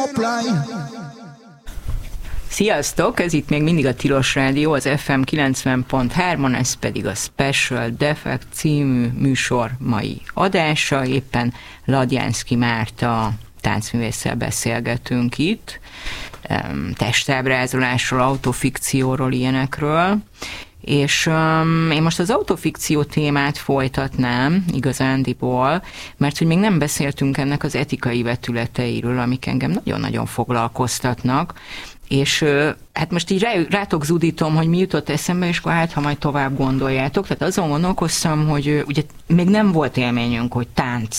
Sziasztok! Ez itt még mindig a Tilos Rádió, az FM 90.3-on, ez pedig a Special Defect című műsor mai adása. Éppen Ladjánszky Márta táncművésszel beszélgetünk itt, testábrázolásról, autofikcióról, ilyenekről. És én most az autofikció témát folytatnám igazándiból, mert hogy még nem beszéltünk ennek az etikai vetületeiről, amik engem nagyon-nagyon foglalkoztatnak, és hát most így rátok zúdítom, hogy mi jutott eszembe, és akkor hát, ha majd tovább gondoljátok. Tehát azon gondolkoztam, hogy ugye még nem volt élményünk, hogy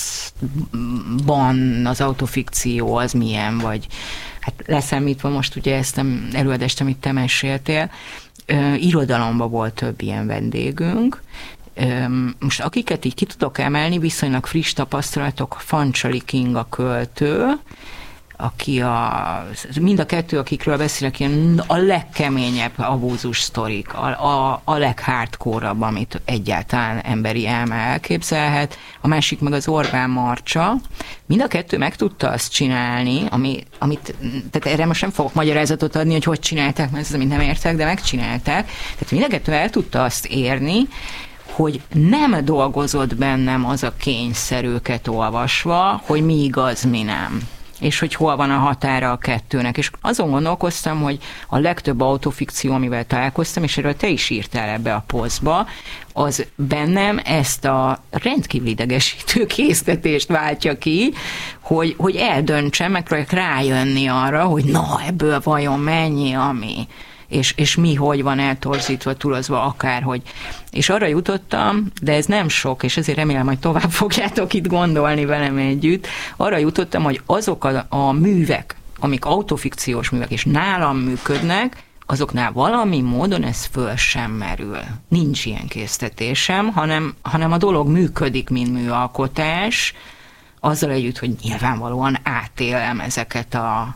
táncban az autofikció az milyen, vagy hát leszámítva most ugye ezt az előadást, amit te meséltél, irodalomban volt több ilyen vendégünk. Most akiket így ki tudok emelni, viszonylag friss tapasztalatok, Fancsali Kinga költő, aki mind a kettő, akikről beszélek, ilyen a legkeményebb abúzus sztorik, a leghardcore-abb, amit egyáltalán emberi elme elképzelhet. A másik meg az Orbán Marcsa. Mind a kettő meg tudta azt csinálni, tehát erre most nem fogok magyarázatot adni, hogy csinálták, mert ez amit nem értek, de megcsinálták. Tehát mind a kettő el tudta azt érni, hogy nem dolgozott bennem az a kényszer őket olvasva, hogy mi igaz, mi nem. És hogy hol van a határa a kettőnek. És azon gondolkoztam, hogy a legtöbb autofikció, amivel találkoztam, és erről te is írtál ebbe a posztba, az bennem ezt a rendkívül idegesítő késztetést váltja ki, hogy eldöntsem, megpróbálják rájönni arra, hogy na, ebből vajon mennyi, ami... És mi, hogy van eltorzítva, túlozva, akárhogy. És arra jutottam, de ez nem sok, és ezért remélem, hogy tovább fogjátok itt gondolni velem együtt, arra jutottam, hogy azok a művek, amik autofikciós művek, és nálam működnek, azoknál valami módon ez föl sem merül. Nincs ilyen késztetésem, hanem a dolog működik, mint műalkotás, azzal együtt, hogy nyilvánvalóan átélem ezeket a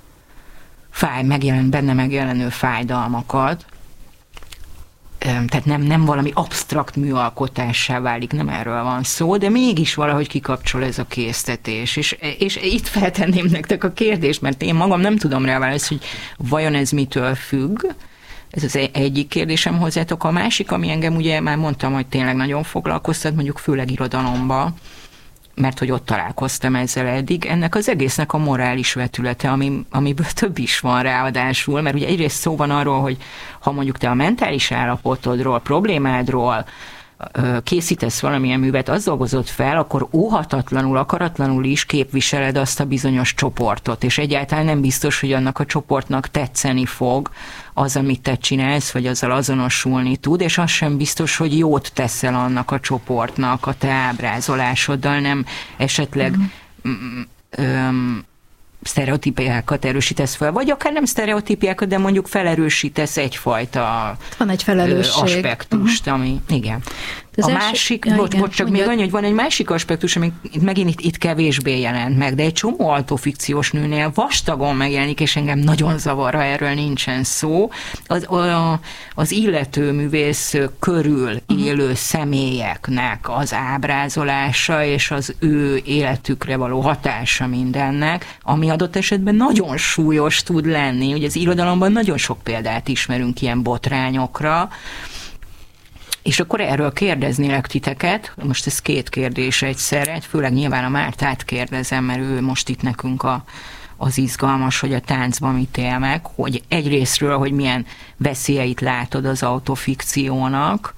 benne megjelenő fájdalmakat, tehát nem valami absztrakt műalkotássá válik, nem erről van szó, de mégis valahogy kikapcsol ez a késztetés. És itt feltenném nektek a kérdést, mert én magam nem tudom rá válaszolni, hogy vajon ez mitől függ. Ez az egyik kérdésem hozzátok. A másik, ami engem ugye már mondtam, hogy tényleg nagyon foglalkoztat, mondjuk főleg irodalomba, mert hogy ott találkoztam ezzel eddig, ennek az egésznek a morális vetülete, amiből több is van ráadásul, mert ugye egyrészt szó van arról, hogy ha mondjuk te a mentális állapotodról, problémádról készítesz valamilyen művet, az dolgozott fel, akkor óhatatlanul, akaratlanul is képviseled azt a bizonyos csoportot, és egyáltalán nem biztos, hogy annak a csoportnak tetszeni fog az, amit te csinálsz, vagy azzal azonosulni tud, és az sem biztos, hogy jót teszel annak a csoportnak a te ábrázolásoddal, nem esetleg sztereotípiákat erősítesz fel, vagy akár nem sztereotípiákat, de mondjuk felerősítesz egyfajta van egy felelősség. Aspektust, ami igen. A másik, csak még annyi, hogy van egy másik aspektus, ami megint itt kevésbé jelent meg, de egy csomó autofikciós nőnél vastagon megjelenik, és engem nagyon zavar, ha erről nincsen szó. Az illető művész körül élő személyeknek az ábrázolása, és az ő életükre való hatása mindennek, ami adott esetben nagyon súlyos tud lenni. Ugye az irodalomban nagyon sok példát ismerünk ilyen botrányokra, és akkor erről kérdeznélek titeket, most ez két kérdés egyszerre, főleg nyilván a Mártát kérdezem, mert ő most itt nekünk az izgalmas, hogy a táncban mit él meg, hogy egyrésztről, hogy milyen veszélyeit látod az autofikciónak,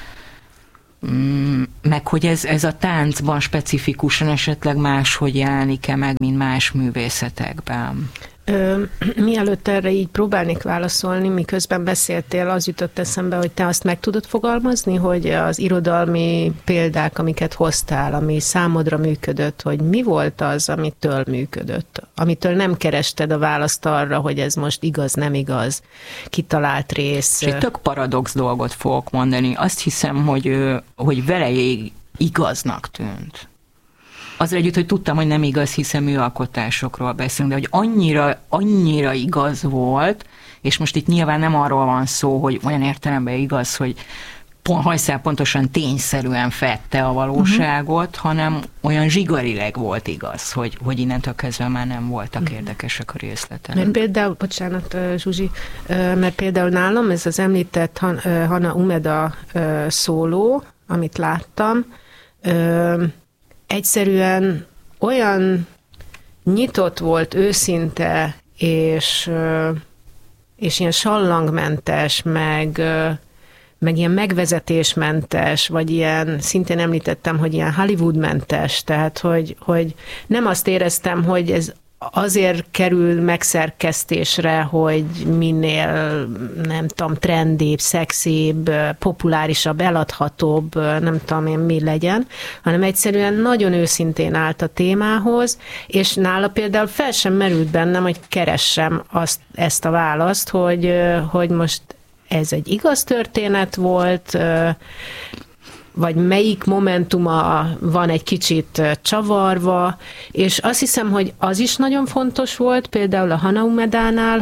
meg hogy ez a táncban specifikusan esetleg máshogy jelenik-e meg, mint más művészetekben? Mielőtt erre így próbálnék válaszolni, miközben beszéltél, az jutott eszembe, hogy te azt meg tudod fogalmazni, hogy az irodalmi példák, amiket hoztál, ami számodra működött, hogy mi volt az, amitől működött? Amitől nem kerested a választ arra, hogy ez most igaz, nem igaz, kitalált rész. És egy tök paradox dolgot fogok mondani. Azt hiszem, hogy veleig igaznak tűnt. Azzal együtt, hogy tudtam, hogy nem igaz, hiszen műalkotásokról beszélünk, de hogy annyira igaz volt, és most itt nyilván nem arról van szó, hogy olyan értelemben igaz, hogy hajszál pontosan tényszerűen fedte a valóságot, hanem olyan zsigarileg volt igaz, hogy innentől kezdve már nem voltak érdekesek a részletek. Mert például, bocsánat, Zsuzsi, mert például nálam ez az említett Hana Umeda szóló, amit láttam, egyszerűen olyan nyitott volt, őszinte, és ilyen sallangmentes, meg ilyen megvezetésmentes, vagy ilyen, szintén említettem, hogy ilyen Hollywoodmentes, tehát hogy nem azt éreztem, hogy ez azért kerül megszerkesztésre, hogy minél, nem tudom, trendibb, szexibb, populárisabb, eladhatóbb, nem tudom én mi legyen, hanem egyszerűen nagyon őszintén állt a témához, és nála például fel sem merült bennem, hogy keressem ezt a választ, hogy most ez egy igaz történet volt, vagy melyik momentuma van egy kicsit csavarva, és azt hiszem, hogy az is nagyon fontos volt, például a Hana Umedánál,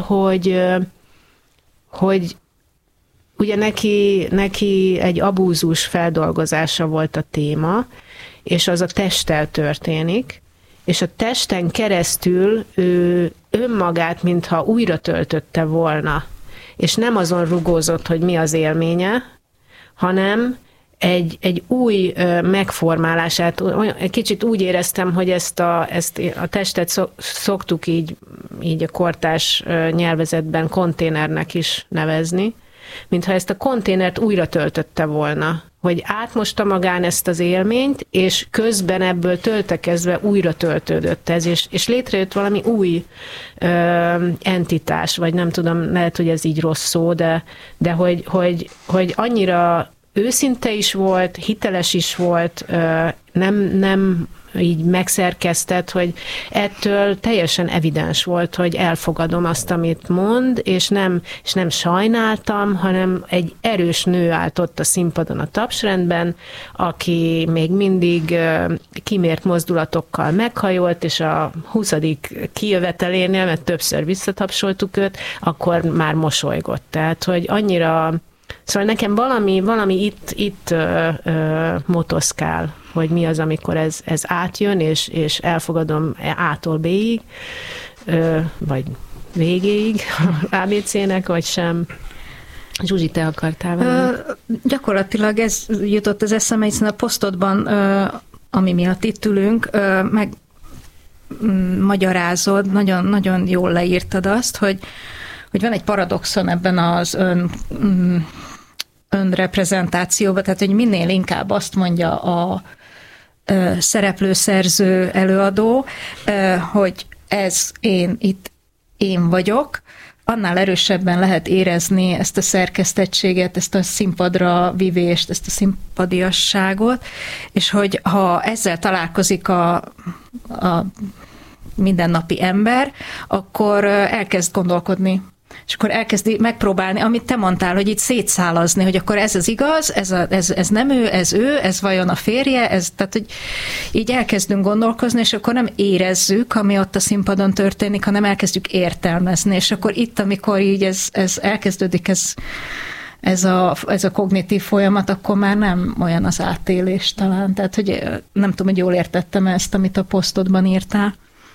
hogy ugye neki egy abúzus feldolgozása volt a téma, és az a testtel történik, és a testen keresztül ő önmagát, mintha újra töltötte volna, és nem azon rugózott, hogy mi az élménye, hanem egy új megformálását, egy kicsit úgy éreztem, hogy ezt a testet szoktuk így a kortárs nyelvezetben konténernek is nevezni, mintha ezt a konténert újra töltötte volna, hogy átmosta magán ezt az élményt, és közben ebből töltekezve újra töltődött ez, és létrejött valami új entitás, vagy nem tudom, lehet, hogy ez így rossz szó, de hogy annyira őszinte is volt, hiteles is volt, nem így megszerkesztett, hogy ettől teljesen evidens volt, hogy elfogadom azt, amit mond, és nem sajnáltam, hanem egy erős nő állt ott a színpadon a tapsrendben, aki még mindig kimért mozdulatokkal meghajolt, és a 20. kijövetelénél, mert többször visszatapsoltuk őt, akkor már mosolygott. Tehát, hogy annyira. Szóval nekem valami itt motoszkál, hogy mi az, amikor ez átjön, és elfogadom A-tól B-ig, vagy végéig ABC-nek, vagy sem. Zsuzsi, te akartál venni? Gyakorlatilag ez jutott az eszembe, hiszen a posztodban, ami miatt itt ülünk, meg magyarázod, nagyon, nagyon jól leírtad azt, hogy van egy paradoxon ebben az önreprezentációban, tehát hogy minél inkább azt mondja a szereplő-szerző előadó, hogy ez én vagyok, annál erősebben lehet érezni ezt a szerkesztettséget, ezt a színpadra vivést, ezt a színpadiasságot, és hogy ha ezzel találkozik a mindennapi ember, akkor elkezd gondolkodni. És akkor elkezdi megpróbálni, amit te mondtál, hogy itt szétszálazni, hogy akkor ez az igaz, ez nem ő, ez vajon a férje, tehát hogy így elkezdünk gondolkozni, és akkor nem érezzük, ami ott a színpadon történik, hanem elkezdjük értelmezni, és akkor itt, amikor így ez elkezdődik, ez a kognitív folyamat, akkor már nem olyan az átélés talán. Tehát, hogy nem tudom, hogy jól értettem ezt, amit a posztodban írtál.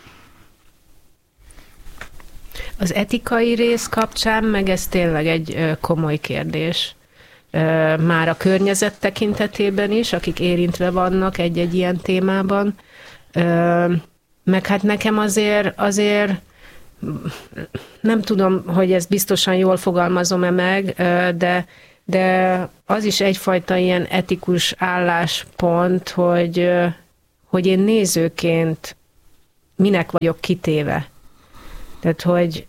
Az etikai rész kapcsán meg ez tényleg egy komoly kérdés. Már a környezet tekintetében is, akik érintve vannak egy ilyen témában. Meg hát nekem azért nem tudom, hogy ezt biztosan jól fogalmazom-e meg, de az is egyfajta ilyen etikus álláspont, hogy én nézőként minek vagyok kitéve. Tehát, hogy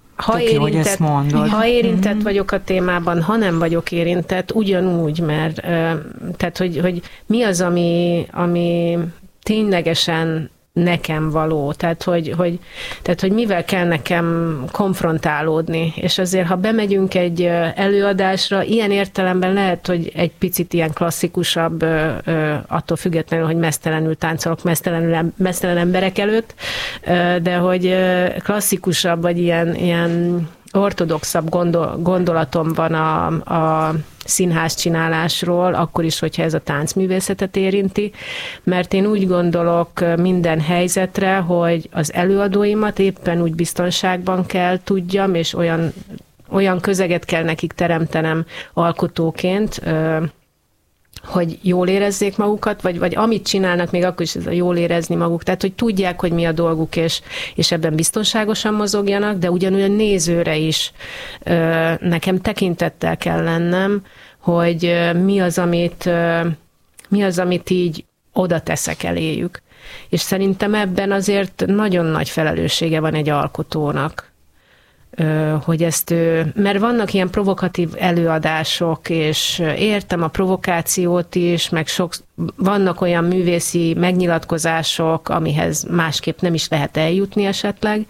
ha érintett vagyok a témában, ha nem vagyok érintett, ugyanúgy, mert tehát, hogy mi az, ami ténylegesen nekem való, tehát hogy mivel kell nekem konfrontálódni, és azért, ha bemegyünk egy előadásra, ilyen értelemben lehet, hogy egy picit ilyen klasszikusabb, attól függetlenül, hogy meztelenül táncolok, meztelen emberek előtt, de hogy klasszikusabb, vagy ilyen ortodoxabb gondolatom van a színház csinálásról, akkor is, hogyha ez a táncművészetet érinti, mert én úgy gondolok minden helyzetre, hogy az előadóimat éppen úgy biztonságban kell tudjam, és olyan közeget kell nekik teremtenem alkotóként, hogy jól érezzék magukat, vagy amit csinálnak, még akkor is ez a jól érezni maguk, tehát hogy tudják, hogy mi a dolguk, és ebben biztonságosan mozogjanak, de ugyanúgy a nézőre is nekem tekintettel kell lennem, hogy mi az, amit így oda teszek eléjük. És szerintem ebben azért nagyon nagy felelőssége van egy alkotónak, hogy ezt, mert vannak ilyen provokatív előadások, és értem a provokációt is, meg vannak olyan művészi megnyilatkozások, amihez másképp nem is lehet eljutni esetleg.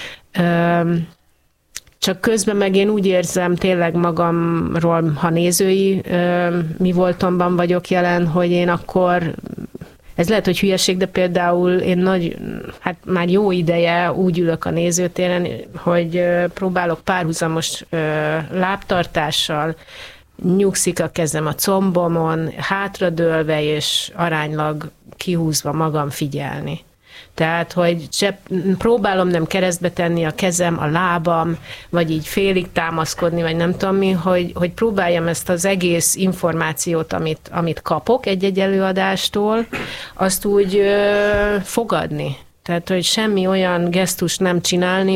Csak közben meg én úgy érzem tényleg magamról, ha nézői mi voltomban vagyok jelen, hogy én akkor, ez lehet, hogy hülyeség, de például én már jó ideje úgy ülök a nézőtéren, hogy próbálok párhuzamos lábtartással, nyugszik a kezem a combomon, hátradőlve és aránylag kihúzva magam figyelni. Tehát, hogy próbálom nem keresztbe tenni a kezem, a lábam, vagy így félig támaszkodni, vagy nem tudom mi, hogy próbáljam ezt az egész információt, amit kapok egy-egy előadástól, azt úgy fogadni. Tehát, hogy semmi olyan gesztust nem csinálni,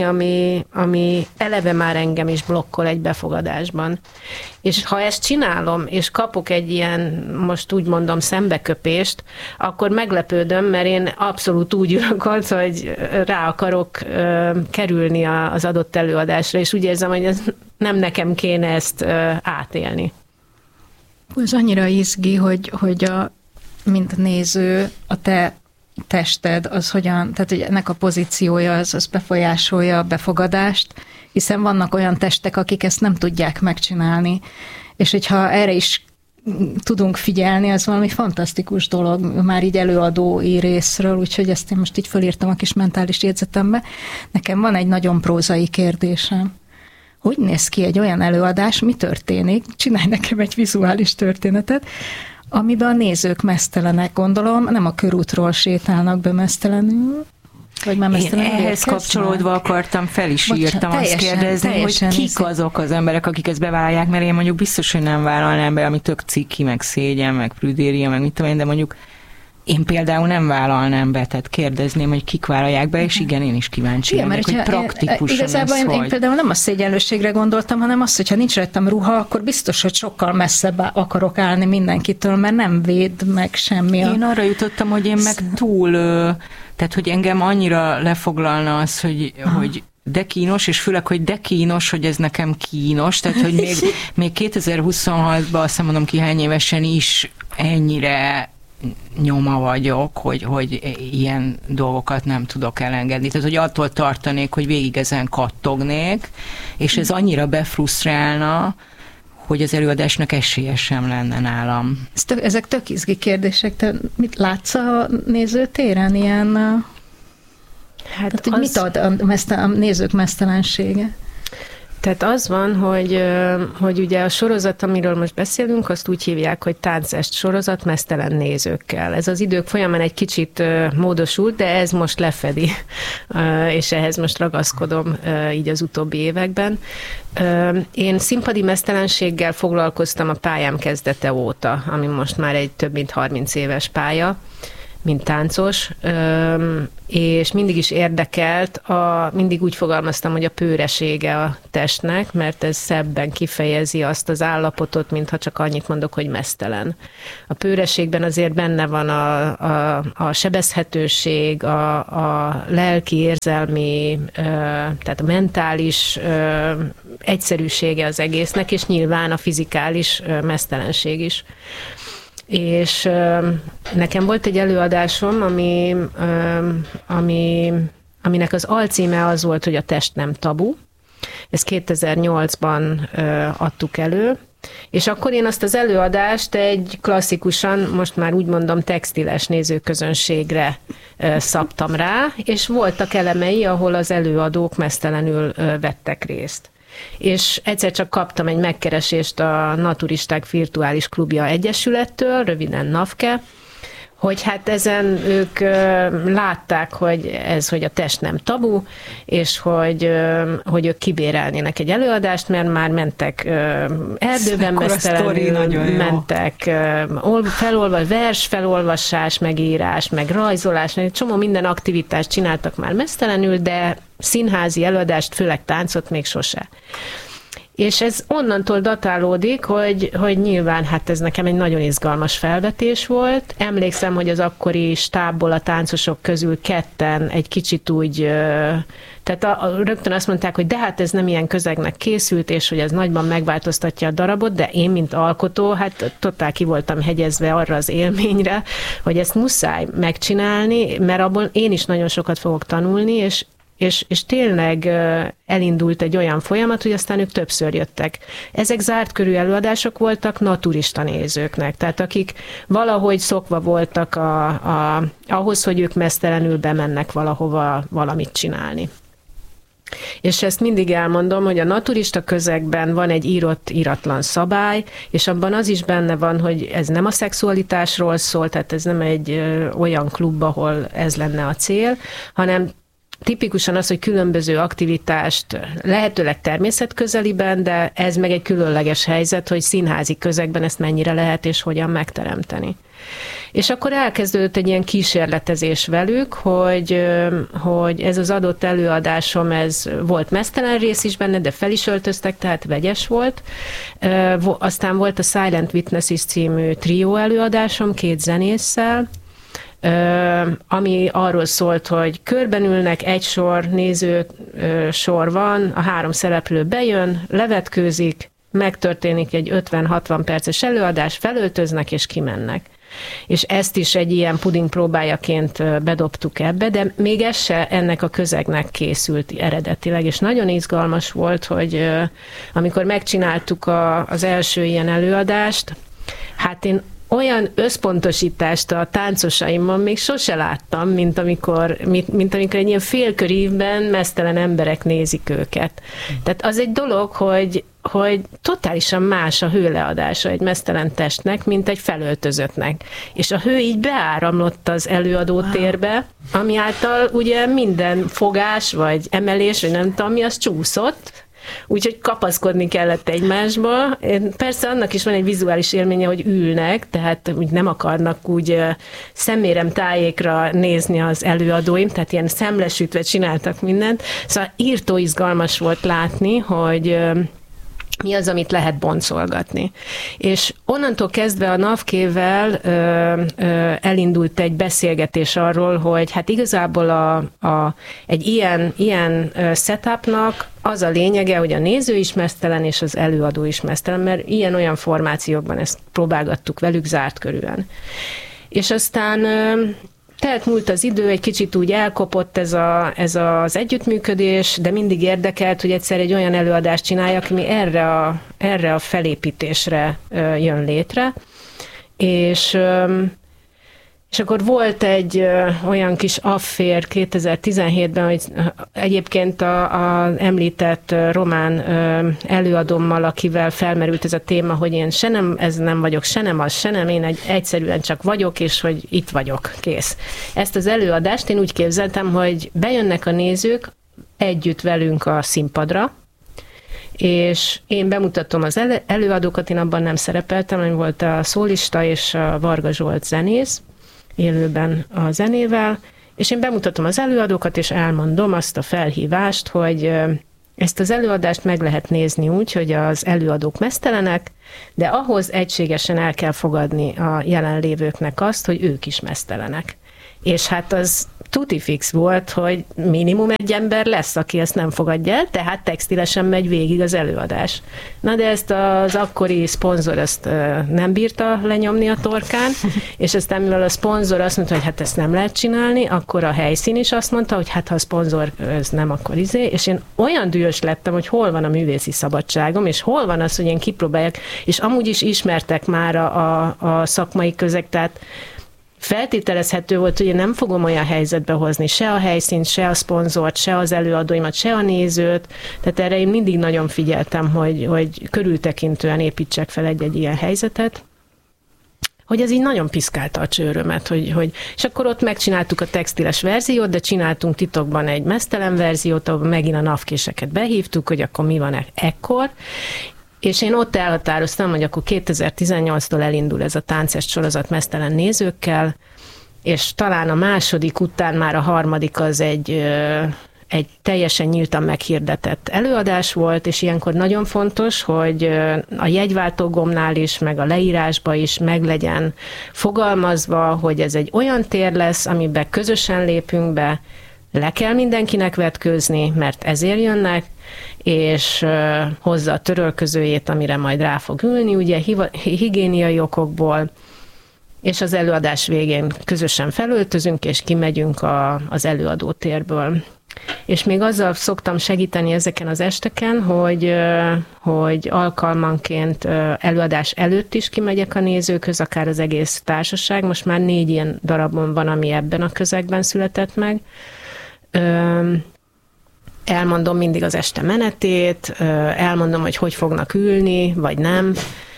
ami eleve már engem is blokkol egy befogadásban. És ha ezt csinálom, és kapok egy ilyen, most úgy mondom, szembeköpést, akkor meglepődöm, mert én abszolút úgy ülök ott, hogy rá akarok kerülni az adott előadásra, és úgy érzem, hogy ez nem nekem kéne ezt átélni. Ez annyira izgi, hogy mint néző, a te tested, az hogyan, tehát hogy ennek a pozíciója az befolyásolja a befogadást, hiszen vannak olyan testek, akik ezt nem tudják megcsinálni, és hogyha erre is tudunk figyelni, az valami fantasztikus dolog, már így előadói részről, úgyhogy ezt én most így fölírtam a kis mentális jegyzetembe. Nekem van egy nagyon prózai kérdésem. Hogy néz ki egy olyan előadás, mi történik? Csinálj nekem egy vizuális történetet, amiben a nézők meztelenek, gondolom, nem a körútról sétálnak be meztelenül, vagy már meztelenül Én ehhez kapcsolódva akartam, fel is írtam azt kérdezni, hogy kik azok az emberek, akik ezt bevállalják, mert én mondjuk biztos, hogy nem vállalnám be, ami tök ciki, meg szégyen, meg prüdéria, meg mit tudom én, de mondjuk én például nem vállalnám be, tehát kérdezném, hogy kik vállalják be, és igen, én is kíváncsi lennék, hogy praktikusan igazából én például nem a szégyenlőségre gondoltam, hanem azt, hogyha nincs rajtam ruha, akkor biztos, hogy sokkal messzebb akarok állni mindenkitől, mert nem véd meg semmi. Én arra jutottam, hogy én meg túl, tehát hogy engem annyira lefoglalna az, hogy de kínos, és főleg, hogy de kínos, hogy ez nekem kínos, tehát hogy még 2026-ban azt nem mondom ki hány évesen is ennyire nyoma vagyok, hogy ilyen dolgokat nem tudok elengedni. Tehát, hogy attól tartanék, hogy végig ezen kattognék, és ez annyira befrusztrálna, hogy az előadásnak esélye sem lenne nálam. Ezek tök izgi kérdések. Te mit látsz a nézőtéren? Ilyen, tehát, hogy mit ad a nézők meztelensége? Tehát az van, hogy ugye a sorozat, amiről most beszélünk, azt úgy hívják, hogy táncest sorozat meztelen nézőkkel. Ez az idők folyamán egy kicsit módosult, de ez most lefedi, és ehhez most ragaszkodom így az utóbbi években. Én színpadi meztelenséggel foglalkoztam a pályám kezdete óta, ami most már egy több mint 30 éves pálya, mint táncos, és mindig is érdekelt, mindig úgy fogalmaztam, hogy a pőresége a testnek, mert ez szebben kifejezi azt az állapotot, mintha csak annyit mondok, hogy meztelen. A pőreségben azért benne van a sebezhetőség, a lelki, érzelmi, tehát a mentális egyszerűsége az egésznek, és nyilván a fizikális meztelenség is. És nekem volt egy előadásom, aminek az alcíme az volt, hogy a test nem tabu. Ezt 2008-ban adtuk elő, és akkor én azt az előadást egy klasszikusan, most már úgy mondom, textiles nézőközönségre szabtam rá, és voltak elemei, ahol az előadók meztelenül vettek részt. és egyszer csak kaptam egy megkeresést a Naturisták Virtuális Klubja Egyesülettől, röviden NAVKE, hogy hát ezen ők látták, hogy a test nem tabu, és hogy ők kibérelnének egy előadást, mert már mentek erdőben mesztelenül, mentek versfelolvasás, megírás, meg rajzolás, meg csomó minden aktivitást csináltak már mesztelenül, de színházi előadást, főleg táncot még sose. És ez onnantól datálódik, hogy nyilván hát ez nekem egy nagyon izgalmas felvetés volt. Emlékszem, hogy az akkori stábból a táncosok közül ketten egy kicsit úgy, tehát rögtön azt mondták, hogy de hát ez nem ilyen közegnek készült, és hogy ez nagyban megváltoztatja a darabot, de én, mint alkotó, hát totál ki voltam hegyezve arra az élményre, hogy ezt muszáj megcsinálni, mert abból én is nagyon sokat fogok tanulni, és tényleg elindult egy olyan folyamat, hogy aztán ők többször jöttek. Ezek zárt körű előadások voltak naturista nézőknek, tehát akik valahogy szokva voltak ahhoz, hogy ők meztelenül bemennek valahova valamit csinálni. És ezt mindig elmondom, hogy a naturista közegben van egy írott, íratlan szabály, és abban az is benne van, hogy ez nem a szexualitásról szól, tehát ez nem egy olyan klub, ahol ez lenne a cél, hanem tipikusan az, hogy különböző aktivitást lehetőleg természetközeliben, de ez meg egy különleges helyzet, hogy színházi közegben ezt mennyire lehet és hogyan megteremteni. És akkor elkezdődött egy ilyen kísérletezés velük, hogy ez az adott előadásom, ez volt meztelen rész is benne, de fel is öltöztek, tehát vegyes volt. Aztán volt a Silent Witnesses című trió előadásom 2 zenésszel, ami arról szólt, hogy körben ülnek, egy sor, néző sor van, a 3 szereplő bejön, levetkőzik, megtörténik egy 50-60 perces előadás, felöltöznek és kimennek. És ezt is egy ilyen puding próbájaként bedobtuk ebbe, de még ez se ennek a közegnek készült eredetileg, és nagyon izgalmas volt, hogy amikor megcsináltuk az első ilyen előadást, hát én olyan összpontosítást a táncosaimban még sose láttam, mint amikor egy ilyen félkörívben meztelen emberek nézik őket. Tehát az egy dolog, hogy totálisan más a hőleadása egy meztelen testnek, mint egy felöltözöttnek. És a hő így beáramlott az előadótérbe, ami által ugye minden fogás, vagy emelés, vagy nem tudom mi, az csúszott, úgyhogy kapaszkodni kellett egymásba. Persze annak is van egy vizuális élménye, hogy ülnek, tehát úgy nem akarnak úgy szemérem tájékra nézni az előadóim, tehát ilyen szemlesütve csináltak mindent. Szóval írtó izgalmas volt látni, hogy mi az, amit lehet boncolgatni. És onnantól kezdve a NAVKE-vel elindult egy beszélgetés arról, hogy hát igazából egy ilyen setupnak az a lényege, hogy a néző is meztelen, és az előadó is meztelen, mert ilyen-olyan formációkban ezt próbálgattuk velük zárt körülön. És aztán telt múlt az idő, egy kicsit úgy elkopott ez az együttműködés, de mindig érdekelt, hogy egyszer egy olyan előadást csináljak, ami erre a felépítésre jön létre. És akkor volt egy olyan kis affér 2017-ben, hogy egyébként az említett román előadommal, akivel felmerült ez a téma, hogy én ez nem vagyok, se nem az, se nem, én egyszerűen csak vagyok, és hogy itt vagyok, kész. Ezt az előadást én úgy képzeltem, hogy bejönnek a nézők együtt velünk a színpadra, és én bemutatom az előadókat, én abban nem szerepeltem, hanem volt a szólista és a Varga Zsolt zenész, élőben a zenével, és én bemutatom az előadókat, és elmondom azt a felhívást, hogy ezt az előadást meg lehet nézni úgy, hogy az előadók meztelenek, de ahhoz egységesen el kell fogadni a jelenlévőknek azt, hogy ők is meztelenek. És hát az tuti fix volt, hogy minimum egy ember lesz, aki ezt nem fogadja el, tehát textilesen megy végig az előadás. Na de ezt az akkori szponzor ezt nem bírta lenyomni a torkán, és aztán mivel a szponzor azt mondta, hogy hát ezt nem lehet csinálni, akkor a helyszín is azt mondta, hogy hát ha a szponzor ez nem, akkor és én olyan dühös lettem, hogy hol van a művészi szabadságom, és hol van az, hogy én kipróbáljak, és amúgy is ismertek már a szakmai közeg, tehát feltételezhető volt, hogy én nem fogom olyan helyzetbe hozni se a helyszínt, se a szponzort, se az előadóimat, se a nézőt. Tehát erre én mindig nagyon figyeltem, hogy körültekintően építsek fel egy ilyen helyzetet, hogy ez így nagyon piszkálta a csőrömet, és akkor ott megcsináltuk a textiles verziót, de csináltunk titokban egy meztelen verziót, ahol megint a napkéseket behívtuk, hogy akkor mi van ekkor, és én ott elhatároztam, hogy akkor 2018-tól elindul ez a táncest sorozat meztelen nézőkkel, és talán a második után már a harmadik az egy teljesen nyíltan meghirdetett előadás volt, és ilyenkor nagyon fontos, hogy a jegyváltó gombnál is, meg a leírásba is meg legyen fogalmazva, hogy ez egy olyan tér lesz, amiben közösen lépünk be, le kell mindenkinek vetkőzni, mert ezért jönnek, és hozza a törölközőjét, amire majd rá fog ülni, ugye higiéniai okokból, és az előadás végén közösen felöltözünk, és kimegyünk az előadótérből. És még azzal szoktam segíteni ezeken az esteken, hogy alkalmanként előadás előtt is kimegyek a nézőkhöz, akár az egész társaság. Most már 4 ilyen darabon van, ami ebben a közegben született meg. Elmondom mindig az este menetét, elmondom, hogy fognak ülni, vagy nem,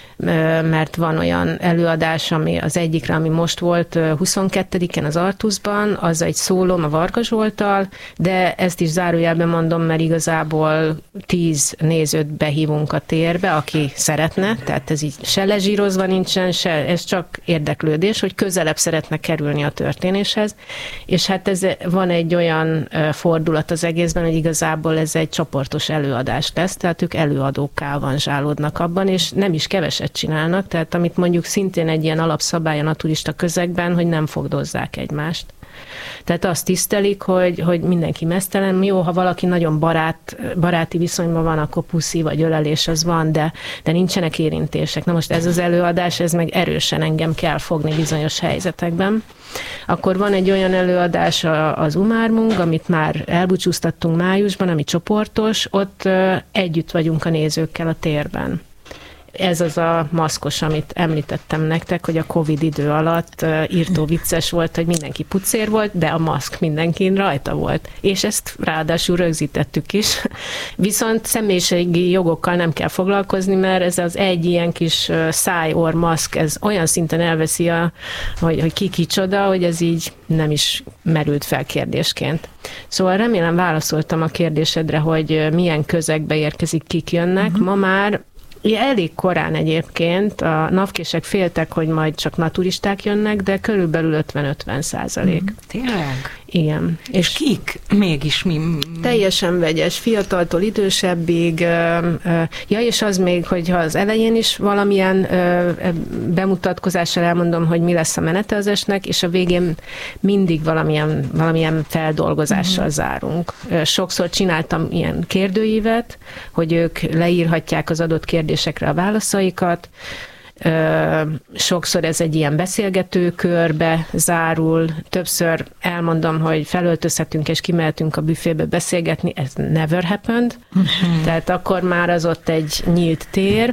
mert van olyan előadás, ami az egyikre, ami most volt 22-en az Artuszban, az egy szólom a Varga Zsolttal, de ezt is zárójelben mondom, mert igazából 10 nézőt behívunk a térbe, aki szeretne, tehát ez így se lezsírozva nincsen, ez csak érdeklődés, hogy közelebb szeretne kerülni a történéshez, és hát van egy olyan fordulat az egészben, hogy igazából ez egy csoportos előadás lesz, tehát ők előadókká avanzsálódnak abban, és nem is keveset csinálnak, tehát amit mondjuk szintén egy ilyen alapszabály a naturista közegben, hogy nem fogdozzák egymást. Tehát azt tisztelik, hogy mindenki meztelen. Jó, ha valaki nagyon baráti viszonyban van, akkor puszi vagy ölelés az van, de nincsenek érintések. Na most ez az előadás, ez meg erősen engem kell fogni bizonyos helyzetekben. Akkor van egy olyan előadás, az Umármung, amit már elbúcsúztattunk májusban, ami csoportos, ott együtt vagyunk a nézőkkel a térben. Ez az a maszkos, amit említettem nektek, hogy a Covid idő alatt írtó vicces volt, hogy mindenki pucér volt, de a maszk mindenkin rajta volt. És ezt ráadásul rögzítettük is. Viszont személyiségi jogokkal nem kell foglalkozni, mert ez az egy ilyen kis száj-orr-maszk, ez olyan szinten elveszi, hogy ki kicsoda, hogy ez így nem is merült fel kérdésként. Szóval remélem válaszoltam a kérdésedre, hogy milyen közegbe érkezik, kik jönnek. Ma már elég korán egyébként, a napkések féltek, hogy majd csak naturisták jönnek, de körülbelül 50-50%. Tényleg? Igen. És kik? Mégis mi? Teljesen vegyes, fiataltól idősebbig. Ja, és az még, hogyha az elején is valamilyen bemutatkozással elmondom, hogy mi lesz a menete az estnek, és a végén mindig valamilyen feldolgozással zárunk. Sokszor csináltam ilyen kérdőívet, hogy ők leírhatják az adott kérdésekre a válaszaikat. Sokszor ez egy ilyen beszélgető körbe zárul, többször elmondom, hogy felöltözhetünk és kimehetünk a büfébe beszélgetni, ez never happened, tehát akkor már az ott egy nyílt tér.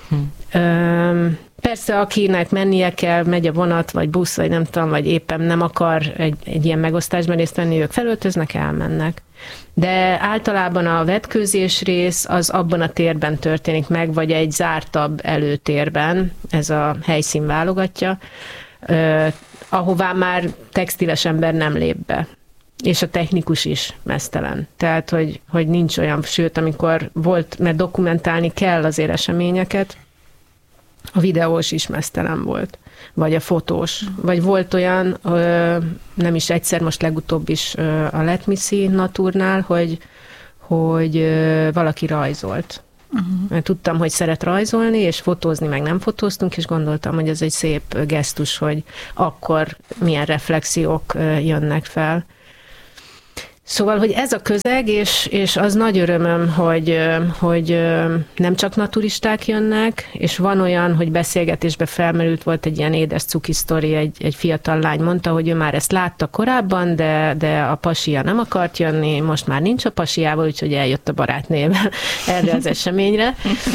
Persze, akinek mennie kell, megy a vonat, vagy busz, vagy nem tudom, vagy éppen nem akar egy ilyen megosztásban részt venni, ők felöltöznek, elmennek. De általában a vetkőzés rész az abban a térben történik meg, vagy egy zártabb előtérben, ez a helyszín válogatja, ahová már textiles ember nem lép be. És a technikus is meztelen. Tehát, hogy nincs olyan, sőt, amikor volt, mert dokumentálni kell azért eseményeket, a videós is meztelen volt, vagy a fotós. Vagy volt olyan, nem is egyszer, most legutóbb is a Let Me See Naturnál, hogy valaki rajzolt. Mert tudtam, hogy szeret rajzolni, és fotózni meg nem fotóztunk, és gondoltam, hogy ez egy szép gesztus, hogy akkor milyen reflexiók jönnek fel. Szóval, hogy ez a közeg, és az nagy örömöm, hogy nem csak naturisták jönnek, és van olyan, hogy beszélgetésbe felmerült, volt egy ilyen édes cuki sztori, egy fiatal lány mondta, hogy ő már ezt látta korábban, de a pasia nem akart jönni, most már nincs a pasiával, úgyhogy eljött a barátnével erre az eseményre.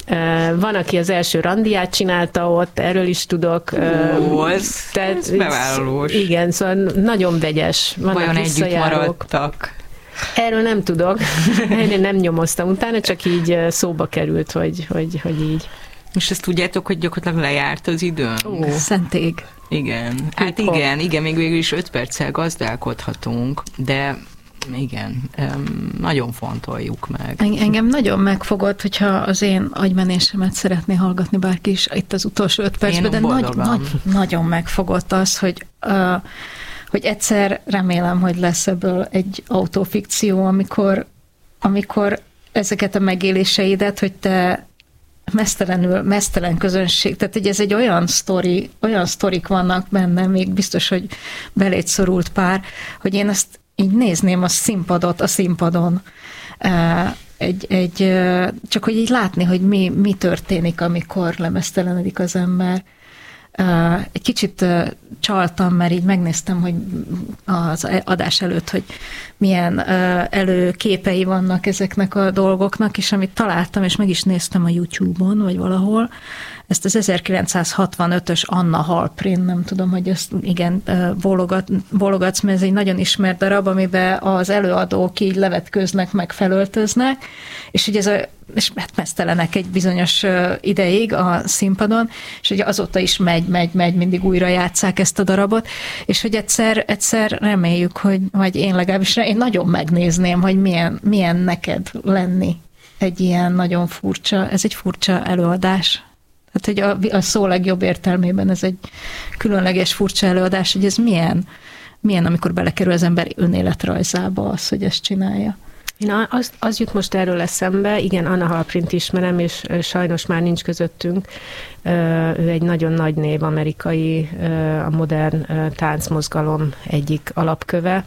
Van, aki az első randiát csinálta ott, erről is tudok. Ez bevállalós. Igen, szóval nagyon vegyes. Vajon együtt maradtak? Erről nem tudok. Én nem nyomoztam utána, csak így szóba került, hogy így. És ezt tudjátok, hogy gyakorlatilag lejárt az időn? Szentég. Igen. Hát igen, még végül is 5 perccel gazdálkodhatunk, de igen, nagyon fontoljuk meg. Engem nagyon megfogott, hogyha az én agymenésemet szeretné hallgatni bárki is itt az utolsó 5 percben, de nagyon megfogott az, hogy egyszer remélem, hogy lesz ebből egy autofikció, amikor ezeket a megéléseidet, hogy te meztelen közönség, tehát hogy ez egy olyan sztorik vannak benne, még biztos, hogy beléd szorult pár, hogy én ezt így nézném a színpadon, csak hogy így látni, hogy mi történik, amikor lemeztelenedik az ember. Egy kicsit csaltam, mert így megnéztem, hogy az adás előtt, hogy milyen előképei vannak ezeknek a dolgoknak, és amit találtam, és meg is néztem a YouTube-on, vagy valahol, ezt az 1965-ös Anna Halprin, nem tudom, hogy ezt igen, bólogatsz, mert ez egy nagyon ismert darab, amiben az előadók így levetkőznek, meg felöltöznek, és ugye és meztelenek egy bizonyos ideig a színpadon, és ugye azóta is megy, mindig újra játsszák ezt a darabot, és hogy egyszer reméljük, hogy, vagy én legalábbis, én nagyon megnézném, hogy milyen neked lenni egy ilyen nagyon furcsa, ez egy furcsa előadás. Tehát, hogy a szó legjobb értelmében ez egy különleges furcsa előadás, hogy ez milyen, amikor belekerül az ember önéletrajzába az, hogy ezt csinálja. Én az jut most erről eszembe, igen, Anna Halprint ismerem, és sajnos már nincs közöttünk. Ő egy nagyon nagy név, amerikai, a modern táncmozgalom egyik alapköve.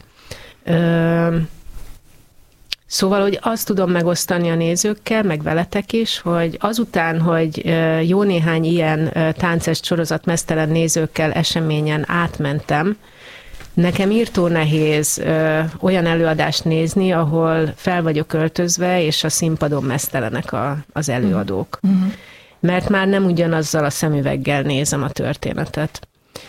Szóval, hogy azt tudom megosztani a nézőkkel, meg veletek is, hogy azután, hogy jó néhány ilyen tánces sorozat meztelen nézőkkel eseményen átmentem, nekem írtó nehéz olyan előadást nézni, ahol fel vagyok öltözve, és a színpadon meztelenek az előadók. Uh-huh. Mert már nem ugyanazzal a szemüveggel nézem a történetet.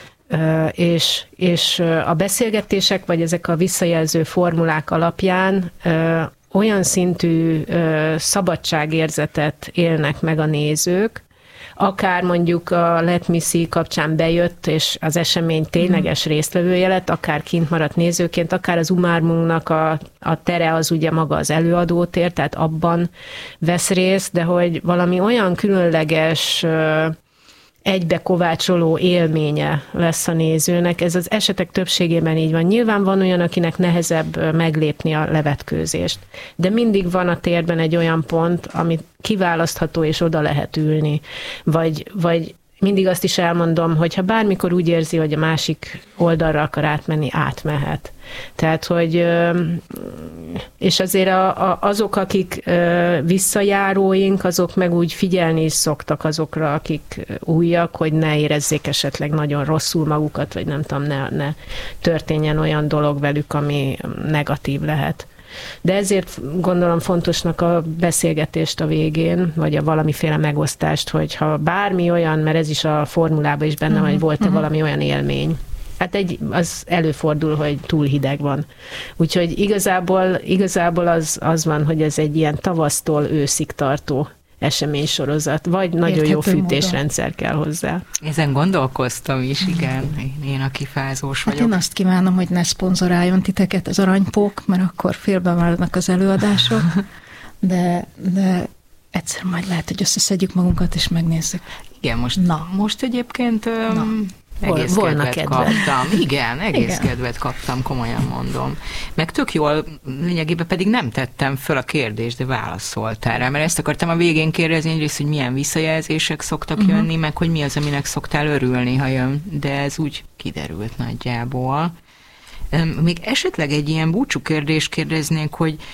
És a beszélgetések, vagy ezek a visszajelző formulák alapján olyan szintű szabadságérzetet élnek meg a nézők, akár mondjuk a Let Me See kapcsán bejött, és az esemény tényleges résztvevője lett, akár kint maradt nézőként, akár az Umarmungnak a tere az ugye maga az előadót ér, tehát abban vesz részt, de hogy valami olyan különleges egybe kovácsoló élménye lesz a nézőnek. Ez az esetek többségében így van. Nyilván van olyan, akinek nehezebb meglépni a levetkőzést, de mindig van a térben egy olyan pont, ami kiválasztható, és oda lehet ülni. Vagy mindig azt is elmondom, hogy ha bármikor úgy érzi, hogy a másik oldalra akar átmenni, átmehet. Tehát, hogy és azért azok, akik visszajáróink, azok meg úgy figyelni is szoktak azokra, akik újak, hogy ne érezzék esetleg nagyon rosszul magukat, vagy nem tudom, ne történjen olyan dolog velük, ami negatív lehet. De ezért gondolom fontosnak a beszélgetést a végén, vagy a valamiféle megosztást, hogyha bármi olyan, mert ez is a formulában is benne van, hogy volt-e valami olyan élmény. Hát az előfordul, hogy túl hideg van. Úgyhogy igazából az van, hogy ez egy ilyen tavasztól őszig tartó eseménysorozat, vagy nagyon jó fűtésrendszer kell hozzá. Ezen gondolkoztam is, igen. Én a kifázós vagyok. Hát én azt kívánom, hogy ne szponzoráljon titeket az Aranypók, mert akkor félben maradnak az előadások, de egyszer majd lehet, hogy összeszedjük magunkat, és megnézzük. Igen, most egyébként egész kedvet kaptam. Igen, egész kedvet kaptam, komolyan mondom. Meg tök jól, lényegében pedig nem tettem föl a kérdést, de válaszoltál rá, mert ezt akartam a végén kérdezni, egyrészt, hogy milyen visszajelzések szoktak jönni, meg hogy mi az, aminek szoktál örülni, ha jön, de ez úgy kiderült nagyjából. Még esetleg egy ilyen búcsú kérdést kérdeznék, hogy